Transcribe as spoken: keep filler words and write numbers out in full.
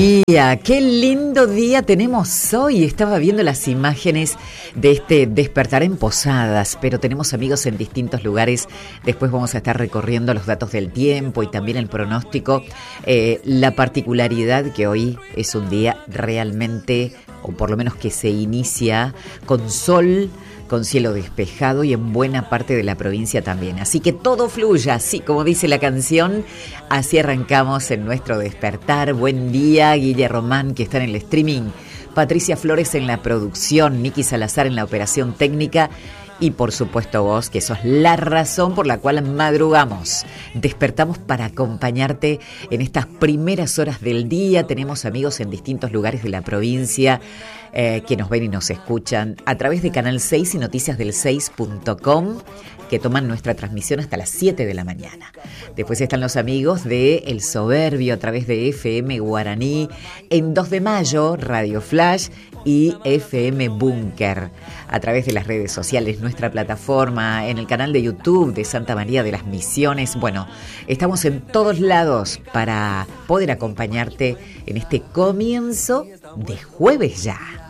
Día, qué lindo día tenemos hoy. Estaba viendo las imágenes de este despertar en Posadas, pero tenemos amigos en distintos lugares. Después vamos a estar recorriendo los datos del tiempo y también el pronóstico. Eh, la particularidad que hoy es un día realmente, o por lo menos que se inicia con sol, con cielo despejado y en buena parte de la provincia también. Así que todo fluya, así como dice la canción. Así arrancamos en nuestro despertar. Buen día, Guille Román, que está en el streaming, Patricia Flores en la producción, Niki Salazar en la operación técnica y por supuesto vos, que sos la razón por la cual madrugamos. Despertamos para acompañarte en estas primeras horas del día. Tenemos amigos en distintos lugares de la provincia eh, que nos ven y nos escuchan a través de Canal seis y noticias del seis punto com, que toman nuestra transmisión hasta las siete de la mañana. Después están los amigos de El Soberbio a través de F M Guaraní, en dos de mayo, Radio Flash y F M Búnker. A través de las redes sociales, nuestra plataforma, en el canal de YouTube de Santa María de las Misiones. Bueno, estamos en todos lados para poder acompañarte en este comienzo de jueves ya.